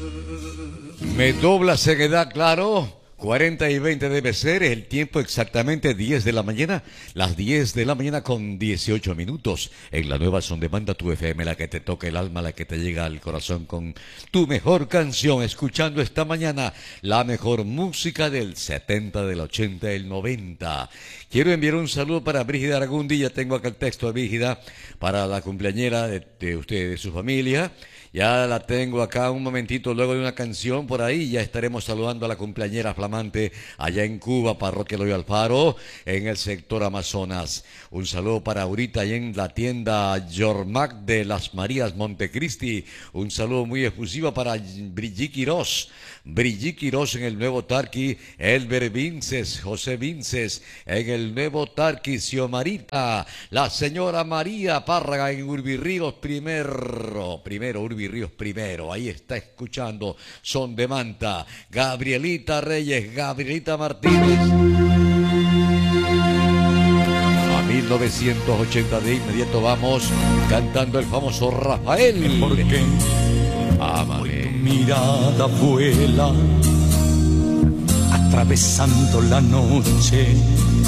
Me dobla ceguedad, claro. 40 y 20 debe ser, el tiempo exactamente 10 de la mañana, las 10 de la mañana con 18 minutos. En la nueva Son Demanda, tu FM, la que te toca el alma, la que te llega al corazón con tu mejor canción. Escuchando esta mañana la mejor música del 70, del 80, del 90. Quiero enviar un saludo para Brígida Aragundi, ya tengo acá el texto de Brígida, para la cumpleañera de usted, de su familia. Ya la tengo acá un momentito, luego de una canción por ahí, ya estaremos saludando a la cumpleañera flamante allá en Cuba, Parroquia Eloy Alfaro, en el sector Amazonas. Un saludo para ahorita allá en la tienda Yormac de Las Marías, Montecristi. Un saludo muy efusivo para Brigitte Quiroz en el Nuevo Tarqui, Elber Vinces, José Vinces en el Nuevo Tarqui, Xiomarita, la señora María Párraga en Urbirríos primero, Urbirríos primero, ahí está escuchando Son de Manta, Gabrielita Reyes, Gabrielita Martínez. A 1980 de inmediato vamos cantando el famoso Rafael. Porque ámame. tu mirada vuela atravesando la noche